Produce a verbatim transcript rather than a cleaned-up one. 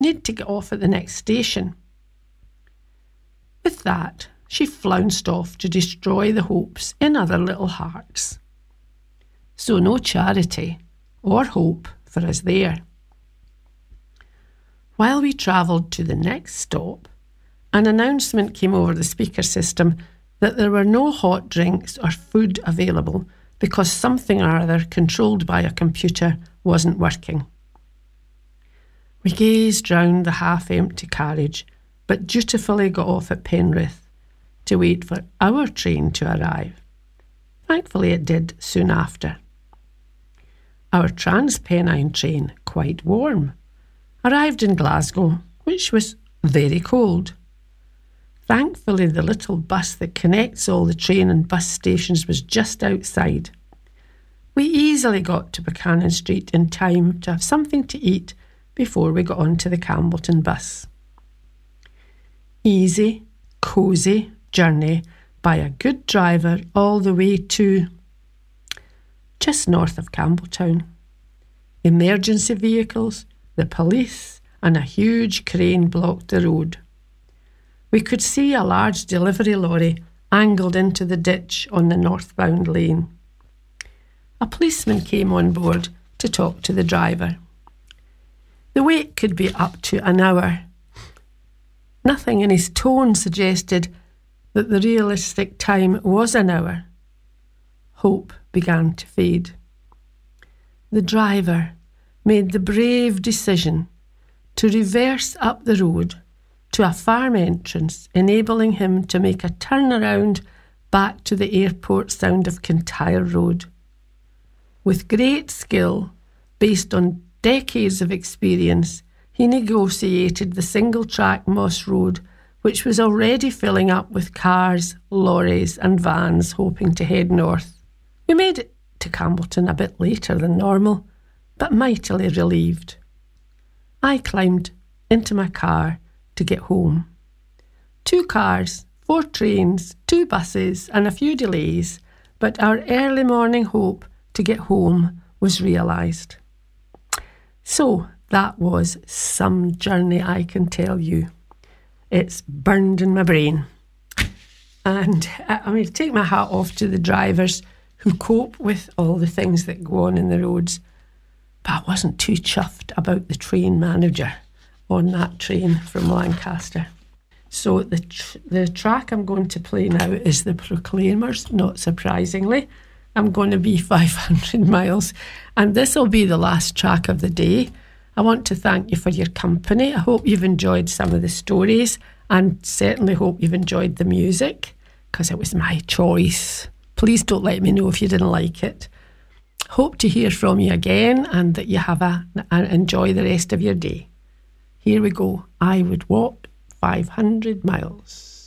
Need to get off at the next station. With that, she flounced off to destroy the hopes in other little hearts. So no charity or hope for us there. While we travelled to the next stop, an announcement came over the speaker system that there were no hot drinks or food available because something or other controlled by a computer wasn't working. We gazed round the half-empty carriage, but dutifully got off at Penrith to wait for our train to arrive. Thankfully it did soon after. Our Transpennine train, quite warm, arrived in Glasgow, which was very cold. Thankfully, the little bus that connects all the train and bus stations was just outside. We easily got to Buchanan Street in time to have something to eat before we got onto the Campbelltown bus. Easy, cosy journey by a good driver all the way to just north of Campbelltown. Emergency vehicles, the police, and a huge crane blocked the road. We could see a large delivery lorry angled into the ditch on the northbound lane. A policeman came on board to talk to the driver. The wait could be up to an hour. Nothing in his tone suggested that the realistic time was an hour. Hope began to fade. The driver made the brave decision to reverse up the road to a farm entrance, enabling him to make a turnaround back to the airport sound of Kintyre Road. With great skill, based on decades of experience, he negotiated the single-track Moss Road, which was already filling up with cars, lorries and vans hoping to head north. We made it to Campbelltown a bit later than normal, but mightily relieved. I climbed into my car to get home. Two cars, four trains, two buses and a few delays, but our early morning hope to get home was realised. So that was some journey, I can tell you. It's burned in my brain. And I mean, take my hat off to the drivers who cope with all the things that go on in the roads. But I wasn't too chuffed about the train manager on that train from Lancaster. So the tr- the track I'm going to play now is the Proclaimers, not surprisingly. I'm going to be five hundred miles, and this will be the last track of the day. I want to thank you for your company. I hope you've enjoyed some of the stories, and certainly hope you've enjoyed the music, because it was my choice. Please don't let me know if you didn't like it. Hope to hear from you again, and that you have a, a enjoy the rest of your day. Here we go. I would walk five hundred miles.